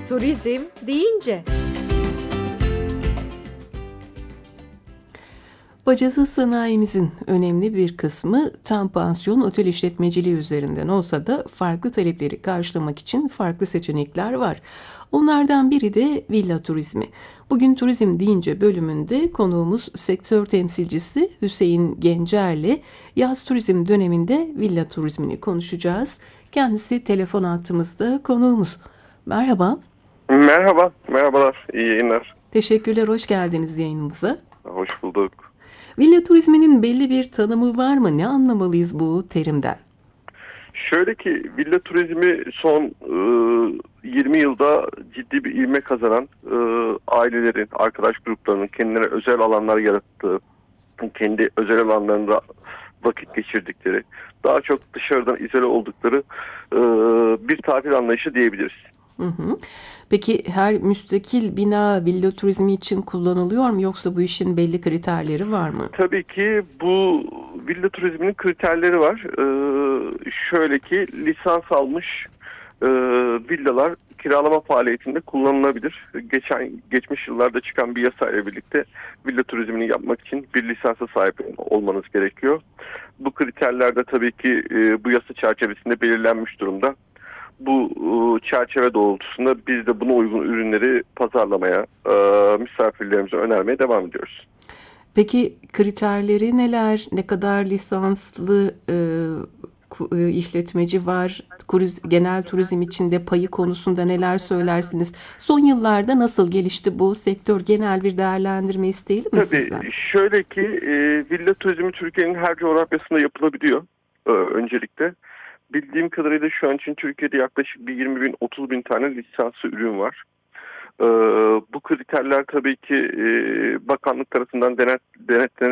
Turizm deyince. Bacasız sanayimizin önemli bir kısmı tam pansiyon otel işletmeciliği üzerinden olsa da farklı talepleri karşılamak için farklı seçenekler var. Onlardan biri de villa turizmi. Bugün turizm deyince bölümünde konuğumuz sektör temsilcisi Hüseyin Gencer'le yaz turizm döneminde villa turizmini konuşacağız. Kendisi telefon hattımızda konuğumuz. Merhaba. Merhaba, merhabalar, iyi yayınlar. Teşekkürler, hoş geldiniz yayınımıza. Hoş bulduk. Villa turizminin belli bir tanımı var mı? Ne anlamalıyız bu terimden? Şöyle ki villa turizmi son 20 yılda ciddi bir ivme kazanan ailelerin, arkadaş gruplarının kendilerine özel alanlar yarattığı, kendi özel alanlarında vakit geçirdikleri, daha çok dışarıdan izole oldukları bir tatil anlayışı diyebiliriz. Hı hı. Peki her müstakil bina villa turizmi için kullanılıyor mu yoksa bu işin belli kriterleri var mı? Tabii ki bu villa turizminin kriterleri var. Şöyle ki lisans almış villalar kiralama faaliyetinde kullanılabilir. Geçmiş yıllarda çıkan bir yasa ile birlikte villa turizmini yapmak için bir lisansa sahip olmanız gerekiyor. Bu kriterler de tabii ki bu yasa çerçevesinde belirlenmiş durumda. Bu çerçeve doğrultusunda biz de buna uygun ürünleri pazarlamaya, misafirlerimize önermeye devam ediyoruz. Peki kriterleri neler? Ne kadar lisanslı işletmeci var? Genel turizm içinde payı konusunda neler söylersiniz? Son yıllarda nasıl gelişti bu sektör? Genel bir değerlendirme isteyelim mi sizden? Tabii şöyle ki villa turizmi Türkiye'nin her coğrafyasında yapılabiliyor öncelikle. Bildiğim kadarıyla şu an için Türkiye'de yaklaşık bir 20 bin 30 bin tane lisanslı ürün var. Bu kriterler tabii ki bakanlık tarafından denetlenerek